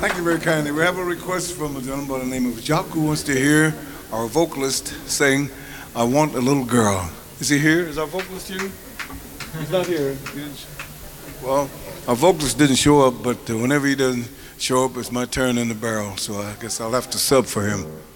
Thank you very kindly. We have a request from a gentleman by the name of Jock who wants to hear our vocalist sing I Want a Little Girl. Is he here? Is our vocalist here? He's not here. Well, our vocalist didn't show up, but whenever he doesn't show up, it's my turn in the barrel, so I guess I'll have to sub for him.